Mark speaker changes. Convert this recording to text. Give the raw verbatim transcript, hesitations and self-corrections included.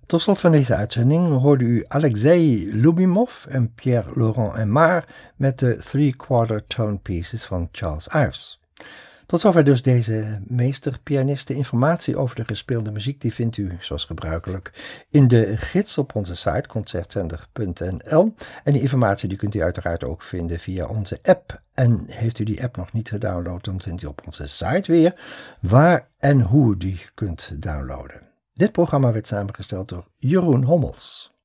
Speaker 1: Tot slot van deze uitzending hoorde u Alexei Lubimov en Pierre-Laurent Aimard met de Three-Quarter Tone Pieces van Charles Ives. Tot zover dus deze meesterpianiste. Informatie over de gespeelde muziek die vindt u zoals gebruikelijk in de gids op onze site concertzender punt n l. En die informatie die kunt u uiteraard ook vinden via onze app. En heeft u die app nog niet gedownload, dan vindt u op onze site weer waar en hoe u die kunt downloaden. Dit programma werd samengesteld door Jeroen Hommels.